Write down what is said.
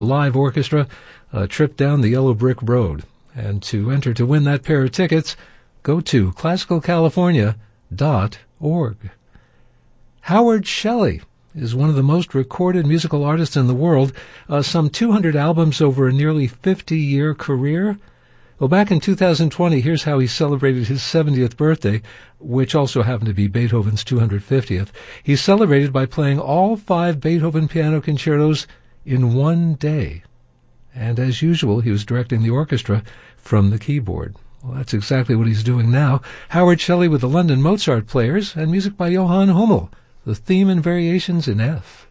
live orchestra, a trip down the yellow brick road. And to enter to win that pair of tickets, go to classicalcalifornia.org. Howard Shelley is one of the most recorded musical artists in the world, some 200 albums over a nearly 50-year career. Well, back in 2020, here's how he celebrated his 70th birthday, which also happened to be Beethoven's 250th. He celebrated by playing all 5 Beethoven piano concertos in one day. And as usual, he was directing the orchestra from the keyboard. Well, that's exactly what he's doing now. Howard Shelley with the London Mozart Players and music by Johann Hummel, the theme and variations in F.